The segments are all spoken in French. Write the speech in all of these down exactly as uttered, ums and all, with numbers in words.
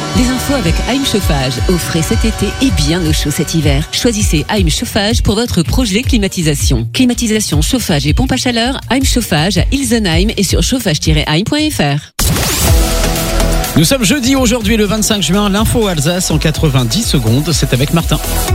Les infos avec Heim Chauffage. Au frais cet été et bien au chaud cet hiver. Choisissez Heim Chauffage pour votre projet climatisation. Climatisation, chauffage et pompe à chaleur. Heim Chauffage à Ilsenheim et sur chauffage tiret heim point f r. Nous sommes jeudi aujourd'hui le vingt-cinq juin. L'info Alsace en quatre-vingt-dix secondes. C'est avec Martin.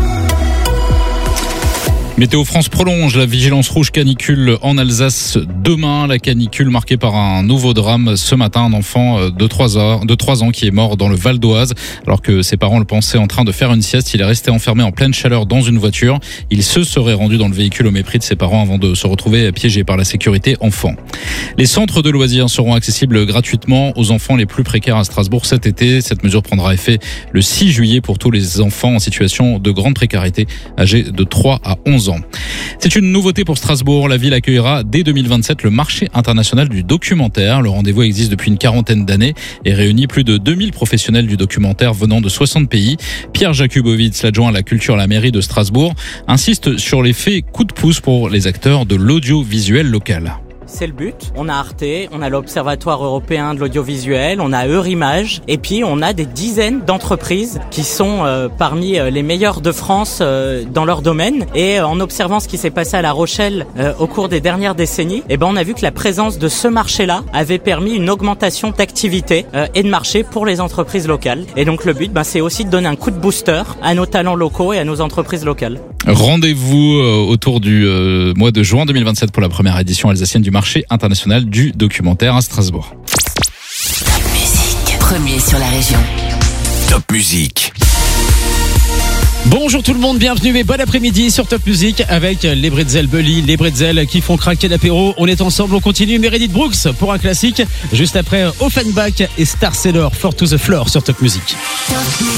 Météo France prolonge la vigilance rouge canicule en Alsace demain. La canicule marquée par un nouveau drame ce matin. Un enfant de trois ans, de trois ans qui est mort dans le Val d'Oise. Alors que ses parents le pensaient en train de faire une sieste, il est resté enfermé en pleine chaleur dans une voiture. Il se serait rendu dans le véhicule au mépris de ses parents avant de se retrouver piégé par la sécurité enfant. Les centres de loisirs seront accessibles gratuitement aux enfants les plus précaires à Strasbourg cet été. Cette mesure prendra effet le six juillet pour tous les enfants en situation de grande précarité âgés de trois à onze ans. C'est une nouveauté pour Strasbourg. La ville accueillera dès deux mille vingt-sept le marché international du documentaire. Le rendez-vous existe depuis une quarantaine d'années et réunit plus de deux mille professionnels du documentaire venant de soixante pays. Pierre Jakubowicz, l'adjoint à la culture à la mairie de Strasbourg, insiste sur l'effet coup de pouce pour les acteurs de l'audiovisuel local. C'est le but. On a Arte, on a l'Observatoire européen de l'audiovisuel, on a Eurimage, et puis on a des dizaines d'entreprises qui sont euh, parmi les meilleures de France euh, dans leur domaine. Et euh, en observant ce qui s'est passé à La Rochelle euh, au cours des dernières décennies, eh ben on a vu que la présence de ce marché-là avait permis une augmentation d'activité euh, et de marché pour les entreprises locales. Et donc le but, ben, c'est aussi de donner un coup de booster à nos talents locaux et à nos entreprises locales. Rendez-vous euh, autour du euh, mois de juin deux mille vingt-sept pour la première édition alsacienne du marché international du documentaire à Strasbourg. Top musique, premier sur la région. Top musique. Bonjour tout le monde, bienvenue et bon après-midi sur Top Music avec les Bretzel Bully, les Bretzel qui font craquer l'apéro. On est ensemble, on continue. Meredith Brooks pour un classique. Juste après Offenbach et Star Sailor, Four to the Floor sur Top Music.